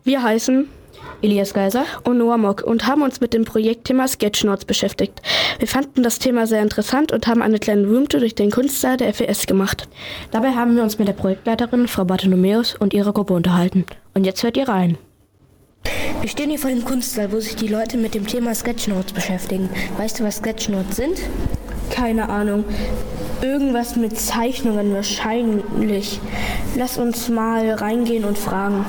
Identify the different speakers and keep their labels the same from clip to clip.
Speaker 1: Wir heißen
Speaker 2: Elias Geiser
Speaker 1: und Noah Mock und haben uns mit dem Projektthema Sketchnotes beschäftigt. Wir fanden das Thema sehr interessant und haben eine kleine Roomtour durch den Kunstsaal der FES gemacht.
Speaker 2: Dabei haben wir uns mit der Projektleiterin, Frau Bartholomäus, und ihrer Gruppe unterhalten. Und jetzt hört ihr rein. Wir stehen hier vor dem Kunstsaal, wo sich die Leute mit dem Thema Sketchnotes beschäftigen. Weißt du, was Sketchnotes sind?
Speaker 1: Keine Ahnung. Irgendwas mit Zeichnungen wahrscheinlich. Lass uns mal reingehen und fragen.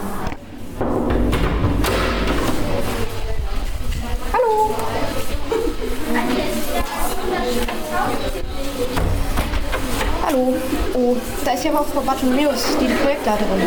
Speaker 3: Hallo. Hallo. Oh, da ist ja auch Frau Bartholomäus, die Projektleiterin.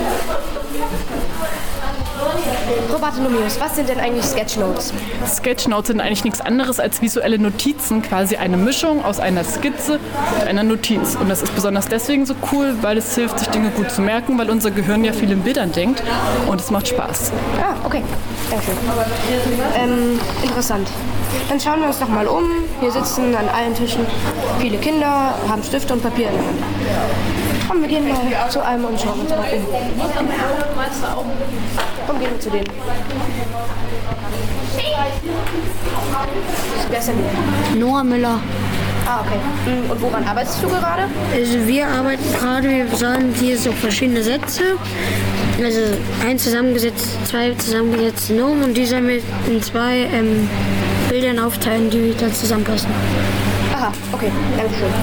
Speaker 3: Frau Bartholomäus, was sind denn eigentlich Sketchnotes?
Speaker 4: Sketchnotes sind eigentlich nichts anderes als visuelle Notizen, quasi eine Mischung aus einer Skizze und einer Notiz. Und das ist besonders deswegen so cool, weil es hilft, sich Dinge gut zu merken, weil unser Gehirn ja viel in Bildern denkt und es macht Spaß.
Speaker 3: Ah, okay. Dankeschön. Interessant. Dann schauen wir uns doch mal um. Hier sitzen an allen Tischen viele Kinder, haben Stifte und Papier in der Hand. Komm, wir gehen mal zu einem und schauen uns mal um. Komm, gehen wir zu denen. Wer ist denn hier?
Speaker 5: Noah Müller.
Speaker 3: Ah, okay. Und woran arbeitest du gerade?
Speaker 5: Also wir arbeiten gerade, wir sagen hier so verschiedene Sätze. Also ein zusammengesetzt, zwei zusammengesetzte Nomen und die sollen wir in zwei Bildern aufteilen, die dann zusammenpassen.
Speaker 3: Aha, okay, danke schön.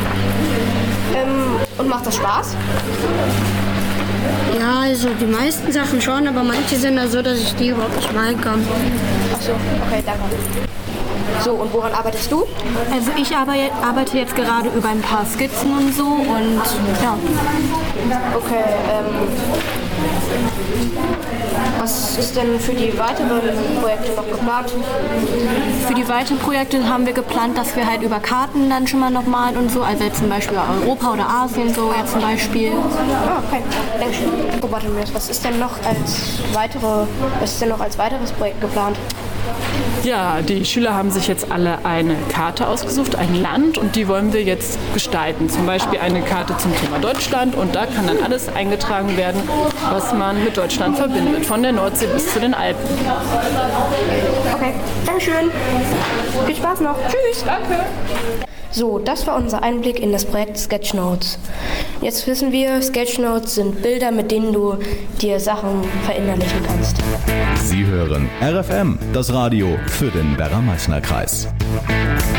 Speaker 3: Und macht das Spaß?
Speaker 5: Ja, also die meisten Sachen schon, aber manche sind da so, dass ich die überhaupt nicht malen kann.
Speaker 3: Ach so, okay, danke. So, und woran arbeitest du?
Speaker 6: Also ich arbeite jetzt gerade über ein paar Skizzen und so und ja.
Speaker 3: Okay, was ist denn für die weiteren Projekte noch geplant?
Speaker 6: Für die weiteren Projekte haben wir geplant, dass wir halt über Karten dann schon mal noch malen und so, also jetzt zum Beispiel Europa oder Asien so jetzt zum Beispiel.
Speaker 3: Ah, okay, Dankeschön. Frau Bartholomäus, was ist denn noch als weiteres Projekt geplant?
Speaker 4: Ja, die Schüler haben sich jetzt alle eine Karte ausgesucht, ein Land, und die wollen wir jetzt gestalten. Zum Beispiel eine Karte zum Thema Deutschland, und da kann dann alles eingetragen werden, was man mit Deutschland verbindet, von der Nordsee bis zu den Alpen.
Speaker 3: Okay, Dankeschön. Viel Spaß noch. Tschüss.
Speaker 4: Danke.
Speaker 3: So, das war unser Einblick in das Projekt Sketchnotes. Jetzt wissen wir, Sketchnotes sind Bilder, mit denen du dir Sachen verinnerlichen kannst.
Speaker 7: Sie hören RFM, das Radio für den Werra-Meißner-Kreis.